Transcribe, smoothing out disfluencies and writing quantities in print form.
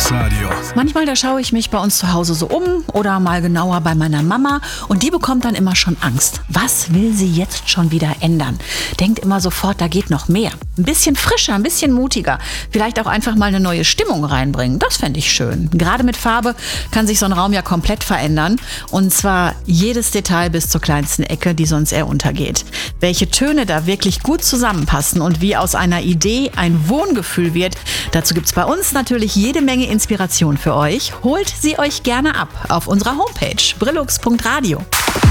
Radio. Manchmal, da schaue ich mich bei uns zu Hause so um oder mal genauer bei meiner Mama und die bekommt dann immer schon Angst. Was will sie jetzt schon wieder ändern? Denkt immer sofort, da geht noch mehr. Ein bisschen frischer, ein bisschen mutiger. Vielleicht auch einfach mal eine neue Stimmung reinbringen. Das fände ich schön. Gerade mit Farbe kann sich so ein Raum ja komplett verändern. Und zwar jedes Detail bis zur kleinsten Ecke, die sonst eher untergeht. Welche Töne da wirklich gut zusammenpassen und wie aus einer Idee ein Wohngefühl wird, dazu gibt's bei uns natürlich jede Menge Inspiration für euch. Holt sie euch gerne ab auf unserer Homepage brillux.radio.